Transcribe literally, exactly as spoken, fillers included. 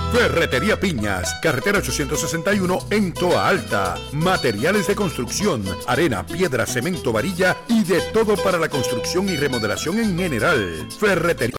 Ferretería Piñas, carretera ochocientos sesenta y uno en Toa Alta. Materiales de construcción, arena, piedra, cemento, varilla y de todo para la construcción y remodelación en general. Ferretería